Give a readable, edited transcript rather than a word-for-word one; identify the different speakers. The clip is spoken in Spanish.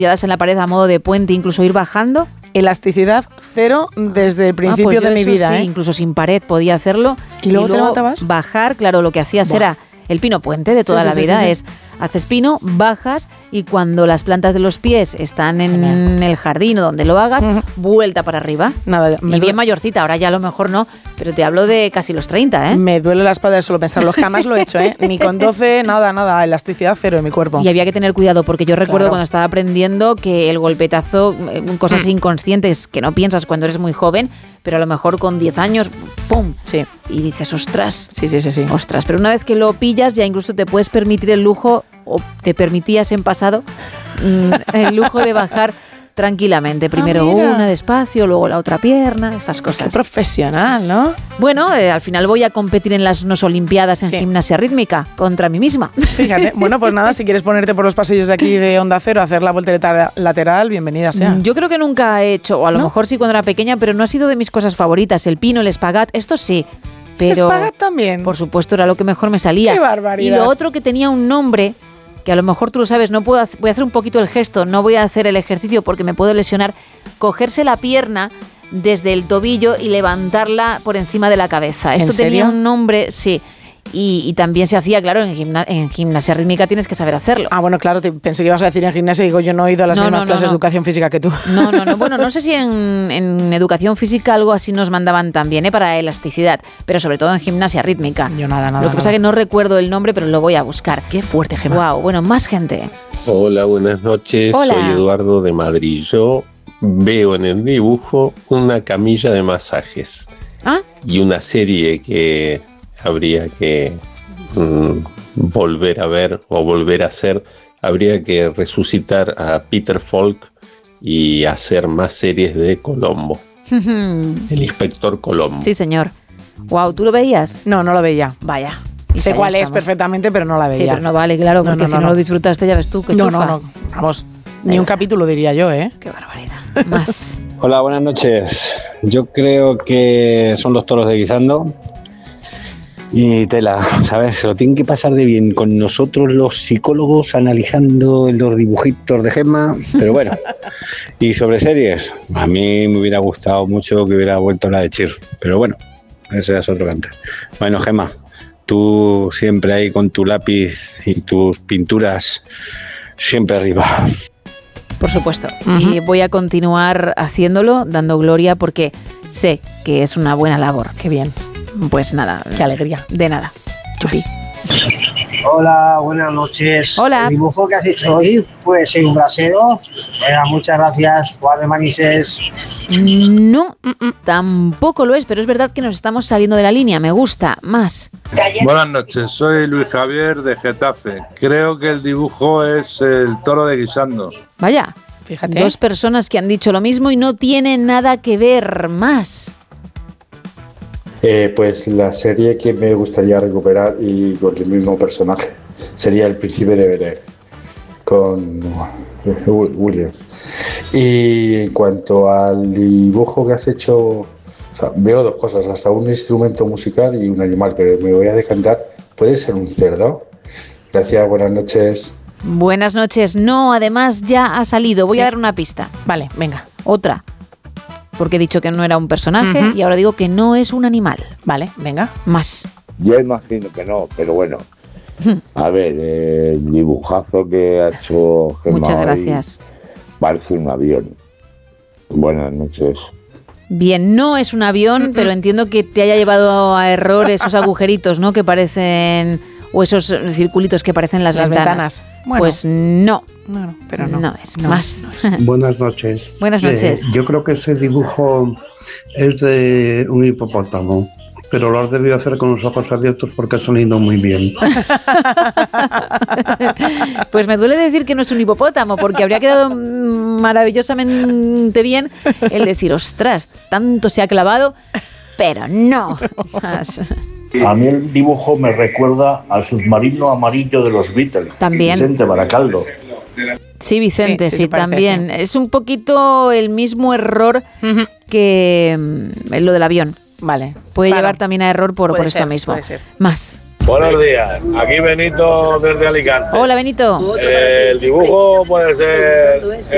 Speaker 1: en la pared a modo de puente, incluso ir bajando.
Speaker 2: Elasticidad cero desde el principio
Speaker 1: pues
Speaker 2: de mi vida.
Speaker 1: Sí, incluso sin pared podía hacerlo.
Speaker 2: ¿Y luego te levantabas?
Speaker 1: Bajar, claro, lo que hacías era el pino puente de toda la vida. Es haces pino, bajas y cuando las plantas de los pies están en el jardín o donde lo hagas, vuelta para arriba.
Speaker 2: Nada,
Speaker 1: y bien mayorcita, ahora ya a lo mejor no, pero te hablo de casi los 30, ¿eh?
Speaker 2: Me duele la espalda de solo pensarlo, jamás lo he hecho, ¿eh? Ni con 12, nada, elasticidad cero en mi cuerpo.
Speaker 1: Y había que tener cuidado porque yo recuerdo cuando estaba aprendiendo que el golpetazo, cosas inconscientes que no piensas cuando eres muy joven, pero a lo mejor con 10 años, ¡pum!
Speaker 2: Sí.
Speaker 1: Y dices, ostras.
Speaker 2: Sí.
Speaker 1: Ostras, pero una vez que lo pillas ya incluso te puedes permitir el lujo, o te permitías en pasado, el lujo de bajar tranquilamente. Primero una despacio, luego la otra pierna, estas cosas.
Speaker 2: Qué profesional, ¿no?
Speaker 1: Bueno, al final voy a competir en las unas Olimpiadas en gimnasia rítmica contra mí misma.
Speaker 2: Fíjate, bueno, pues nada, si quieres ponerte por los pasillos de aquí de Onda Cero, hacer la voltereta lateral, bienvenida sea.
Speaker 1: Yo creo que nunca he hecho, o a lo mejor sí cuando era pequeña, pero no ha sido de mis cosas favoritas. El pino, el espagat, esto sí. Pero
Speaker 2: espagat también.
Speaker 1: Por supuesto, era lo que mejor me salía.
Speaker 2: ¡Qué barbaridad!
Speaker 1: Y lo otro que tenía un nombre, que a lo mejor tú lo sabes, voy a hacer un poquito el gesto, no voy a hacer el ejercicio porque me puedo lesionar, cogerse la pierna desde el tobillo y levantarla por encima de la cabeza. Esto tenía un nombre, sí. Y también se hacía, claro, en gimnasia rítmica tienes que saber hacerlo.
Speaker 2: Ah, bueno, claro, pensé que ibas a decir en gimnasia y digo, yo no he ido a las mismas clases de educación física que tú.
Speaker 1: No. Bueno, no sé si en educación física algo así nos mandaban también, para elasticidad, pero sobre todo en gimnasia rítmica.
Speaker 2: Yo nada.
Speaker 1: Lo que pasa es que no recuerdo el nombre, pero lo voy a buscar.
Speaker 2: Qué fuerte, Gemma.
Speaker 1: Wow, bueno, más gente.
Speaker 3: Hola, buenas noches.
Speaker 1: Hola.
Speaker 3: Soy Eduardo de Madrid. Yo veo en el dibujo una camilla de masajes y una serie que habría que volver a ver o volver a hacer. Habría que resucitar a Peter Falk y hacer más series de Colombo. El inspector Colombo.
Speaker 1: Sí, señor. Wow, ¿tú lo veías?
Speaker 2: No lo veía.
Speaker 1: Vaya.
Speaker 2: Sé cuál es perfectamente, pero no la veía.
Speaker 1: Sí, pero no vale, claro, porque si no lo disfrutaste ya ves tú que chufa.
Speaker 2: No. Vamos, ni un capítulo diría yo, ¿eh?
Speaker 1: Qué barbaridad. Más.
Speaker 4: Hola, buenas noches. Yo creo que son los toros de guisando. Y tela, ¿sabes? Se lo tienen que pasar de bien con nosotros los psicólogos analizando los dibujitos de Gemma, pero bueno. Y sobre series, a mí me hubiera gustado mucho que hubiera vuelto la de Chir, pero bueno, eso ya es otro cantar. Bueno, Gemma, tú siempre ahí con tu lápiz y tus pinturas, siempre arriba.
Speaker 1: Por supuesto. Y voy a continuar haciéndolo, dando gloria, porque sé que es una buena labor.
Speaker 2: Qué bien.
Speaker 1: Pues nada.
Speaker 2: Qué alegría.
Speaker 1: De nada. Chupi.
Speaker 5: Hola, buenas noches.
Speaker 1: Hola.
Speaker 5: El dibujo que has hecho hoy puede ser un brasero. Muchas gracias, Juan de Manises.
Speaker 1: No, tampoco lo es, pero es verdad que nos estamos saliendo de la línea. Me gusta. Más.
Speaker 6: Buenas noches, soy Luis Javier de Getafe. Creo que el dibujo es el toro de guisando.
Speaker 1: Vaya.
Speaker 2: Fíjate.
Speaker 1: 2 personas que han dicho lo mismo y no tienen nada que ver. Más.
Speaker 7: Pues la serie que me gustaría recuperar y con el mismo personaje sería El Príncipe de Bel-Air con William. Y en cuanto al dibujo que has hecho, o sea, veo 2 cosas, hasta un instrumento musical y un animal que me voy a decantar. ¿Puede ser un cerdo? Gracias, buenas noches.
Speaker 1: Buenas noches. No, además ya ha salido. Voy a dar una pista.
Speaker 2: Vale, venga.
Speaker 1: Otra. Porque he dicho que no era un personaje y ahora digo que no es un animal.
Speaker 2: Vale, venga.
Speaker 1: Más.
Speaker 8: Yo imagino que no, pero bueno. A ver, el dibujazo que ha hecho Gemma.
Speaker 1: Muchas gracias.
Speaker 8: Parece un avión. Buenas noches.
Speaker 1: Bien, no es un avión, pero entiendo que te haya llevado a error esos agujeritos, ¿no? Que parecen, o esos circulitos que parecen las ventanas.
Speaker 2: Bueno,
Speaker 1: pues no.
Speaker 2: No, pero no.
Speaker 1: No es más.
Speaker 9: Buenas noches.
Speaker 1: Buenas noches.
Speaker 9: Yo creo que ese dibujo es de un hipopótamo, pero lo has debido hacer con los ojos abiertos porque ha salido muy bien.
Speaker 1: Pues me duele decir que no es un hipopótamo, porque habría quedado maravillosamente bien el decir, ostras, tanto se ha clavado, pero no.
Speaker 10: A mí el dibujo me recuerda al submarino amarillo de los Beatles.
Speaker 1: También.
Speaker 10: Vicente Baracaldo.
Speaker 1: Sí, Vicente, sí,
Speaker 2: parece,
Speaker 1: también.
Speaker 2: sí.
Speaker 1: Es un poquito el mismo error que lo del avión.
Speaker 2: Vale.
Speaker 1: Puede llevar también a error por esto mismo.
Speaker 2: Puede ser.
Speaker 1: Más.
Speaker 6: Buenos días, aquí Benito desde Alicante.
Speaker 1: Hola, Benito.
Speaker 6: El dibujo puede ser